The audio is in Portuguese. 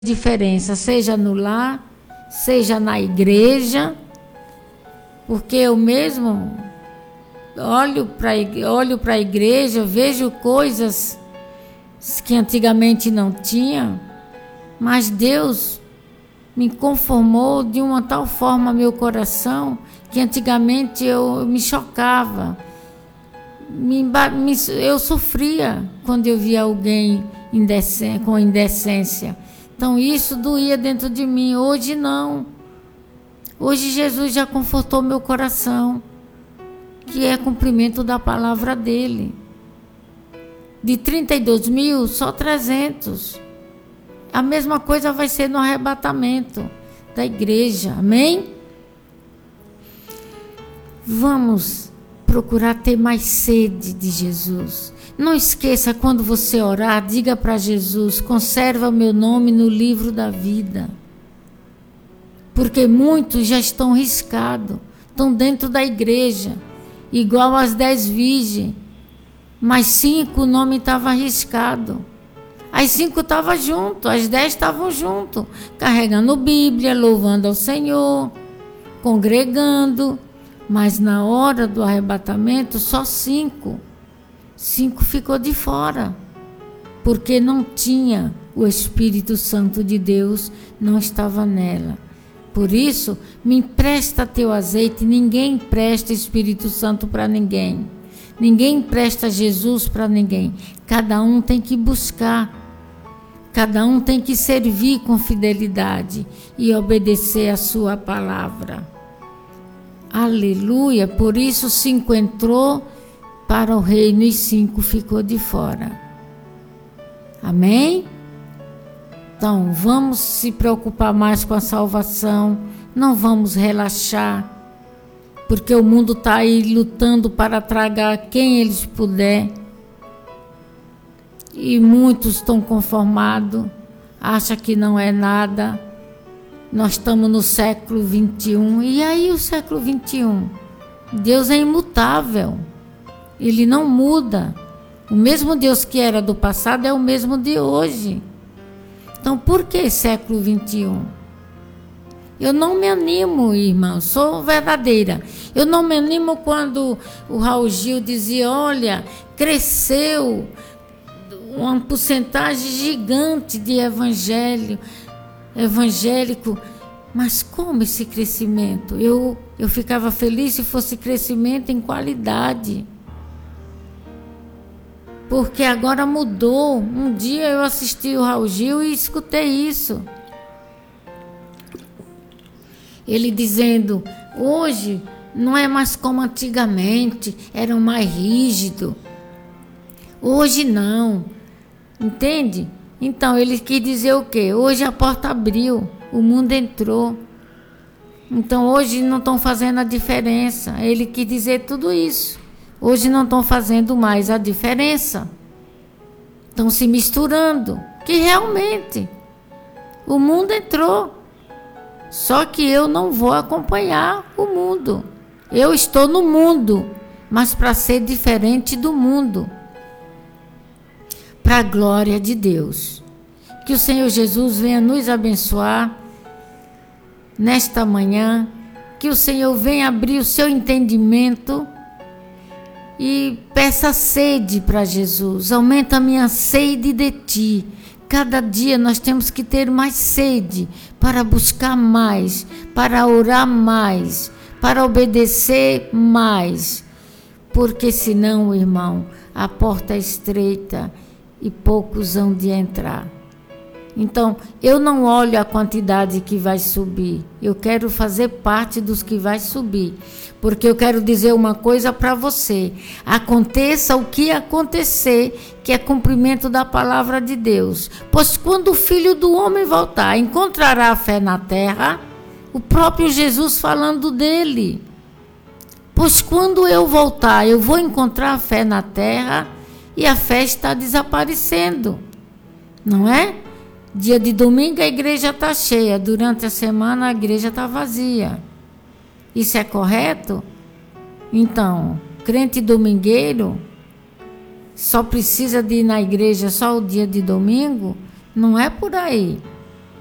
diferença, seja no lar, seja na igreja, porque eu mesmo olho para a igreja, vejo coisas que antigamente não tinha, mas Deus me conformou de uma tal forma meu coração que antigamente eu me chocava, eu sofria quando eu via alguém com indecência. Então isso doía dentro de mim. Hoje não. Hoje Jesus já confortou meu coração, que é cumprimento da palavra dele. De 32 mil, só 300. A mesma coisa vai ser no arrebatamento da igreja. Amém? Vamos procurar ter mais sede de Jesus. Não esqueça, quando você orar, diga para Jesus: conserva o meu nome no livro da vida. Porque muitos já estão riscados, estão dentro da igreja, igual as 10 virgens, mas 5 o nome estava arriscado. As 5 estavam junto, as 10 estavam junto, carregando Bíblia, louvando ao Senhor, congregando, mas na hora do arrebatamento só 5 ficou de fora, porque não tinha o Espírito Santo de Deus, não estava nela. Por isso, me empresta teu azeite. Ninguém empresta Espírito Santo para ninguém. Ninguém empresta Jesus para ninguém. Cada um tem que buscar. Cada um tem que servir com fidelidade e obedecer a sua palavra. Aleluia! Por isso 5 entrou para o reino e 5 ficou de fora. Amém? Então, vamos se preocupar mais com a salvação, não vamos relaxar, porque o mundo está aí lutando para tragar quem eles puder, e muitos estão conformados, acham que não é nada. Nós estamos no século 21, e aí o século 21? Deus é imutável, Ele não muda. O mesmo Deus que era do passado é o mesmo de hoje. Então, por que século 21? Eu não me animo, irmão, sou verdadeira. Eu não me animo quando o Raul Gil dizia: olha, cresceu uma porcentagem gigante de evangélico. Mas como esse crescimento? Eu ficava feliz se fosse crescimento em qualidade. Porque agora mudou. Um dia eu assisti o Raul Gil e escutei isso. Ele dizendo: hoje não é mais como antigamente, eram mais rígidos. Hoje não. Entende? Então ele quis dizer o quê? Hoje a porta abriu, o mundo entrou. Então hoje não estão fazendo a diferença. Ele quis dizer tudo isso. Hoje não estão fazendo mais a diferença. Estão se misturando. Que realmente o mundo entrou. Só que eu não vou acompanhar o mundo. Eu estou no mundo, mas para ser diferente do mundo. Para a glória de Deus. Que o Senhor Jesus venha nos abençoar nesta manhã. Que o Senhor venha abrir o seu entendimento. E peça sede para Jesus. Aumenta a minha sede de ti. Cada dia nós temos que ter mais sede para buscar mais, para orar mais, para obedecer mais. Porque senão, irmão, a porta é estreita e poucos hão de entrar. Então, eu não olho a quantidade que vai subir. Eu quero fazer parte dos que vai subir. Porque eu quero dizer uma coisa para você. Aconteça o que acontecer, que é cumprimento da palavra de Deus. Pois quando o Filho do Homem voltar, encontrará a fé na terra? O próprio Jesus falando dele. Pois quando eu voltar, eu vou encontrar a fé na terra, e a fé está desaparecendo. Não é? Dia de domingo a igreja está cheia, durante a semana a igreja está vazia. Isso é correto? Então, crente domingueiro só precisa de ir na igreja só o dia de domingo? Não é por aí.